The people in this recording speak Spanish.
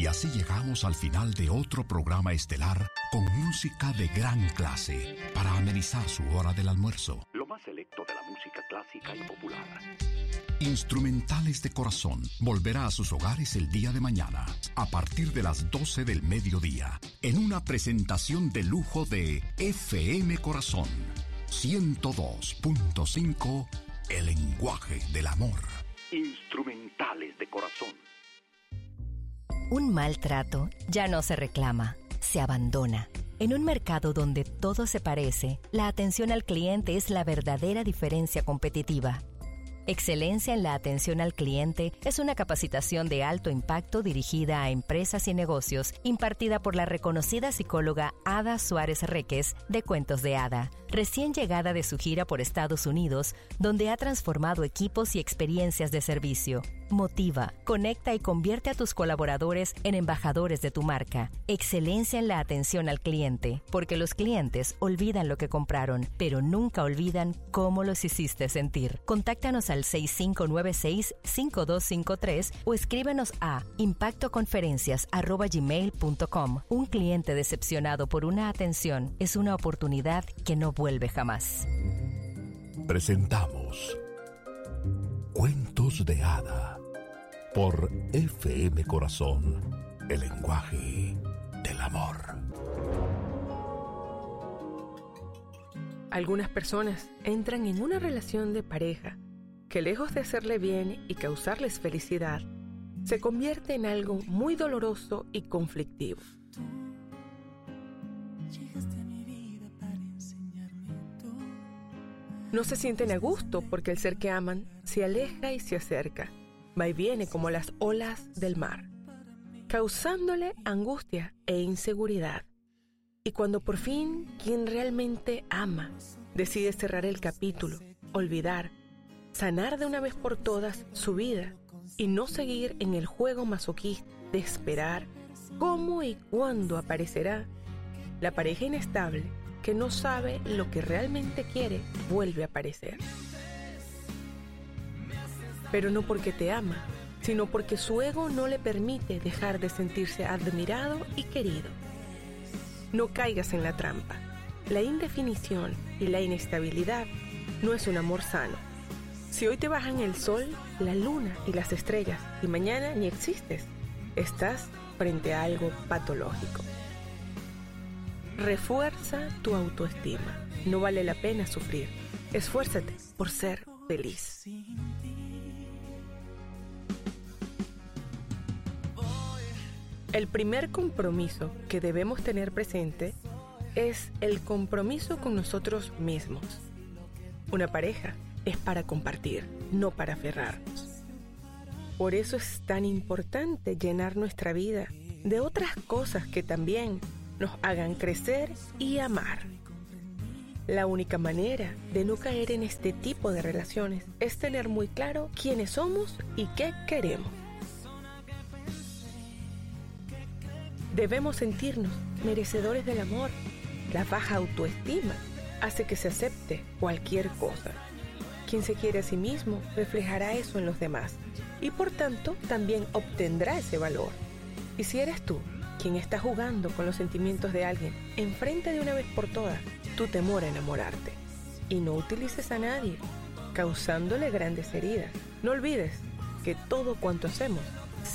Y así llegamos al final de otro programa estelar con música de gran clase para amenizar su hora del almuerzo. Lo más selecto de la música clásica y popular. Instrumentales de Corazón volverá a sus hogares el día de mañana, a partir de las 12 del mediodía, en una presentación de lujo de FM Corazón 102.5, el lenguaje del amor. Instrumentales de Corazón. Un maltrato ya no se reclama, se abandona. En un mercado donde todo se parece, la atención al cliente es la verdadera diferencia competitiva. Excelencia en la atención al cliente es una capacitación de alto impacto dirigida a empresas y negocios, impartida por la reconocida psicóloga Ada Suárez Reques de Cuentos de Hada, recién llegada de su gira por Estados Unidos, donde ha transformado equipos y experiencias de servicio. Motiva, conecta y convierte a tus colaboradores en embajadores de tu marca. Excelencia en la atención al cliente, porque los clientes olvidan lo que compraron, pero nunca olvidan cómo los hiciste sentir. Contáctanos al 6596-5253 o escríbenos a impactoconferencias@gmail.com. Un cliente decepcionado por una atención es una oportunidad que no vuelve jamás. Presentamos Cuentos de Hada por FM Corazón, el lenguaje del amor. Algunas personas entran en una relación de pareja que, lejos de hacerle bien y causarles felicidad, se convierte en algo muy doloroso y conflictivo. No se sienten a gusto porque el ser que aman se aleja y se acerca, va y viene como las olas del mar, causándole angustia e inseguridad. Y cuando por fin quien realmente ama decide cerrar el capítulo, olvidar, sanar de una vez por todas su vida y no seguir en el juego masoquista de esperar cómo y cuándo aparecerá, la pareja inestable que no sabe lo que realmente quiere vuelve a aparecer. Pero no porque te ama, sino porque su ego no le permite dejar de sentirse admirado y querido. No caigas en la trampa. La indefinición y la inestabilidad no es un amor sano. Si hoy te bajan el sol, la luna y las estrellas y mañana ni existes, estás frente a algo patológico. Refuerza tu autoestima. No vale la pena sufrir. Esfuérzate por ser feliz. El primer compromiso que debemos tener presente es el compromiso con nosotros mismos. Una pareja es para compartir, no para aferrarnos. Por eso es tan importante llenar nuestra vida de otras cosas que también nos hagan crecer y amar. La única manera de no caer en este tipo de relaciones es tener muy claro quiénes somos y qué queremos. Debemos sentirnos merecedores del amor. La baja autoestima hace que se acepte cualquier cosa. Quien se quiere a sí mismo reflejará eso en los demás y por tanto también obtendrá ese valor. Y si eres tú quien está jugando con los sentimientos de alguien, enfrente de una vez por todas tu temor a enamorarte y no utilices a nadie, causándole grandes heridas. No olvides que todo cuanto hacemos